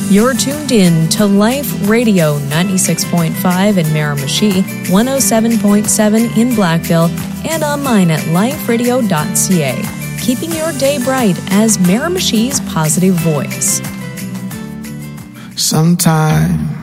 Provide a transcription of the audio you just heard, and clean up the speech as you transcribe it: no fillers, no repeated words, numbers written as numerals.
You're tuned in to Life Radio 96.5 in Miramichi, 107.7 in Blackville, and online at liferadio.ca. Keeping your day bright as Miramichi's positive voice. Sometimes